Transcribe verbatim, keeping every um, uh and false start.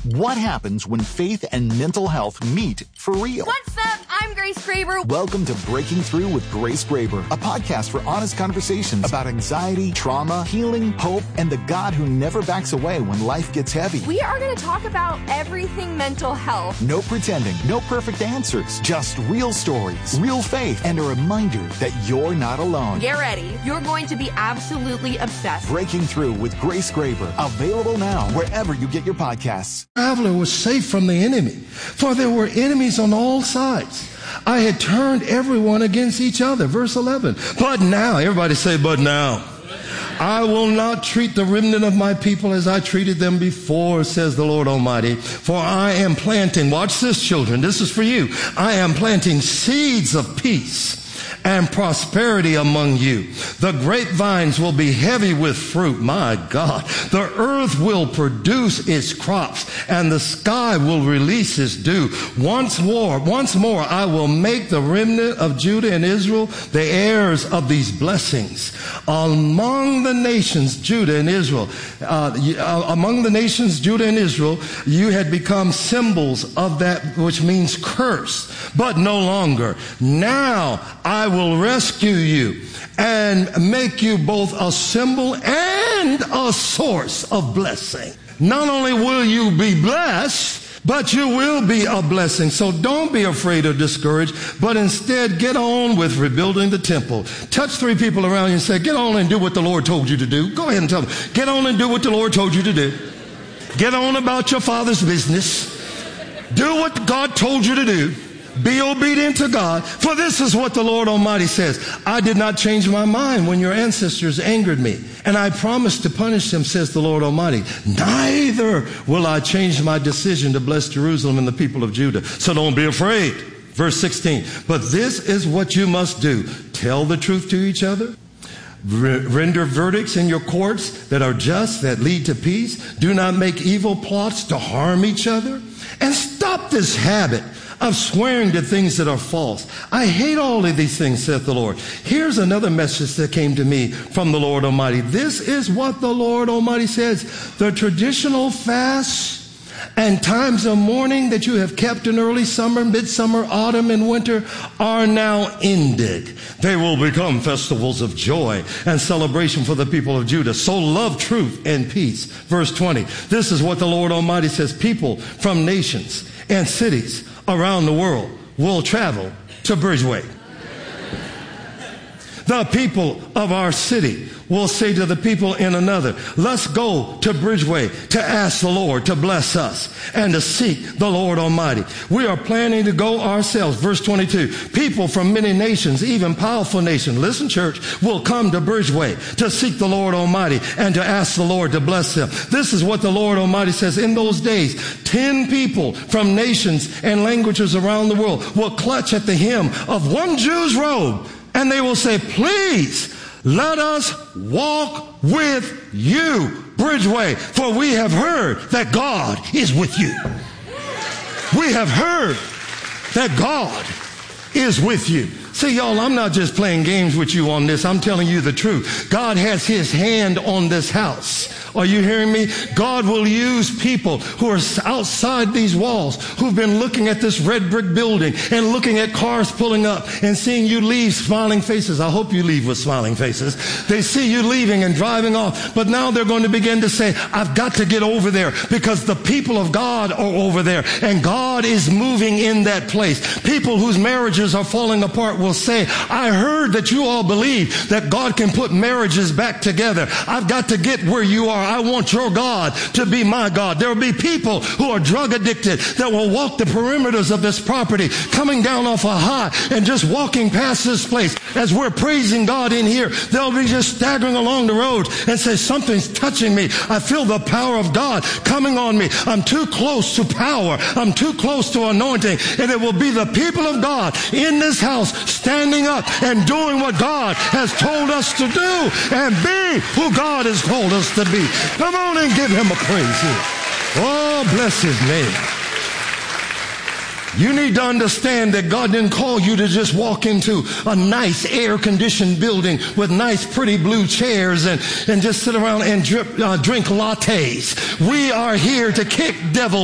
What happens when faith and mental health meet for real? What's up? I'm Grace Graber. Welcome to Breaking Through with Grace Graber, a podcast for honest conversations about anxiety, trauma, healing, hope, and the God who never backs away when life gets heavy. We are going to talk about everything mental health. No pretending, no perfect answers, just real stories, real faith, and a reminder that you're not alone. Get ready. You're going to be absolutely obsessed. Breaking Through with Grace Graber, available now wherever you get your podcasts. Traveler was safe from the enemy, for there were enemies on all sides. I had turned everyone against each other. Verse eleven. But now, everybody say, but now, I will not treat the remnant of my people as I treated them before, says the Lord Almighty. For I am planting, watch this, children, this is for you. I am planting seeds of peace and prosperity among you. The grapevines will be heavy with fruit. My God. The earth will produce its crops, and the sky will release its dew. Once more, once more, I will make the remnant of Judah and Israel the heirs of these blessings. Among the nations, Judah and Israel, uh, among the nations, Judah and Israel, you had become symbols of that which means curse, but no longer. Now I will rescue you and make you both a symbol and a source of blessing. Not only will you be blessed, but you will be a blessing. So don't be afraid or discouraged, but instead get on with rebuilding the temple. Touch three people around you and say, get on and do what the Lord told you to do. Go ahead and tell them, get on and do what the Lord told you to do. Get on about your Father's business. Do what God told you to do. Be obedient to God, for this is what the Lord Almighty says. I did not change my mind when your ancestors angered me, and I promised to punish them, says the Lord Almighty. Neither will I change my decision to bless Jerusalem and the people of Judah. So don't be afraid. Verse sixteen, but this is what you must do. Tell the truth to each other. Render verdicts in your courts that are just, that lead to peace. Do not make evil plots to harm each other. And stop this habit of swearing to things that are false. I hate all of these things, saith the Lord. Here's another message that came to me from the Lord Almighty. This is what the Lord Almighty says. The traditional fasts and times of mourning that you have kept in early summer, midsummer, autumn, and winter are now ended. They will become festivals of joy and celebration for the people of Judah. So love truth and peace. Verse twenty. This is what the Lord Almighty says. People from nations and cities around the world will travel to Bridgeway. The people of our city will say to the people in another, let's go to Bridgeway to ask the Lord to bless us and to seek the Lord Almighty. We are planning to go ourselves. Verse twenty-two, people from many nations, even powerful nations, listen church, will come to Bridgeway to seek the Lord Almighty and to ask the Lord to bless them. This is what the Lord Almighty says. In those days, ten people from nations and languages around the world will clutch at the hem of one Jew's robe, and they will say, please, let us walk with you, Bridgeway, for we have heard that God is with you. We have heard that God is with you. See, y'all, I'm not just playing games with you on this. I'm telling you the truth. God has his hand on this house. Are you hearing me? God will use people who are outside these walls, who've been looking at this red brick building and looking at cars pulling up and seeing you leave smiling faces. I hope you leave with smiling faces. They see you leaving and driving off, but now they're going to begin to say, I've got to get over there because the people of God are over there and God is moving in that place. People whose marriages are falling apart will say, I heard that you all believe that God can put marriages back together. I've got to get where you are. I want your God to be my God. There will be people who are drug addicted that will walk the perimeters of this property, coming down off a high and just walking past this place as we're praising God in here. They'll be just staggering along the road and say, something's touching me. I feel the power of God coming on me. I'm too close to power. I'm too close to anointing. And it will be the people of God in this house standing up and doing what God has told us to do and be who God has told us to be. Come on and give him a praise here. Oh, bless his name. You need to understand that God didn't call you to just walk into a nice air-conditioned building with nice pretty blue chairs and, and just sit around and drip, uh, drink lattes. We are here to kick devil